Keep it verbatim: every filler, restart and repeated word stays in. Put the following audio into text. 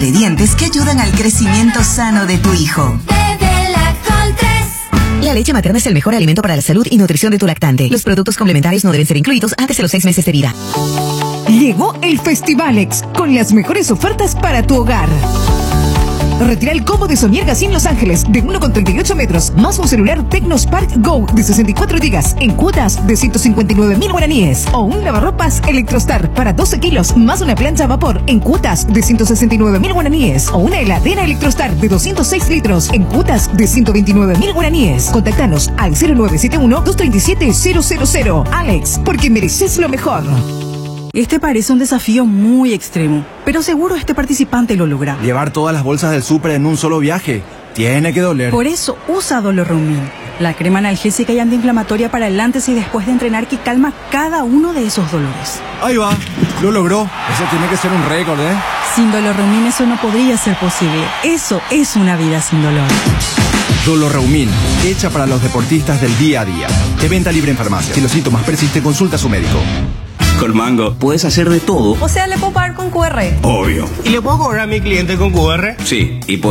Ingredientes que ayudan al crecimiento sano de tu hijo. Bebe Lactol tres. La leche materna es el mejor alimento para la salud y nutrición de tu lactante. Los productos complementarios no deben ser incluidos antes de los seis meses de vida. Llegó el Festivalex con las mejores ofertas para tu hogar. Retira el combo de Sony Erga en Los Ángeles de uno con treinta y ocho metros, más un celular Tecnospark Go de sesenta y cuatro gigas en cuotas de ciento cincuenta y nueve mil guaraníes. O un lavarropas Electrostar para doce kilos, más una plancha a vapor en cuotas de ciento sesenta y nueve mil guaraníes. O una heladera Electrostar de doscientos seis litros en cuotas de ciento veintinueve mil guaraníes. Contáctanos al cero nueve siete uno, dos tres siete, cero cero cero. Alex, porque mereces lo mejor. Este parece un desafío muy extremo, pero seguro este participante lo logra. Llevar todas las bolsas del súper en un solo viaje. Tiene que doler. Por eso usa Doloreumin, la crema analgésica y antiinflamatoria para el antes y después de entrenar que calma cada uno de esos dolores. Ahí va, lo logró. Eso tiene que ser un récord, ¿eh? Sin Doloreumin eso no podría ser posible. Eso es una vida sin dolor. Doloreumin, hecha para los deportistas del día a día. De venta libre en farmacia. Si los síntomas persisten, consulta a su médico. Con Mango puedes hacer de todo. O sea, ¿le puedo pagar con Q R? Obvio. ¿Y le puedo cobrar a mi cliente con Q R? Sí, y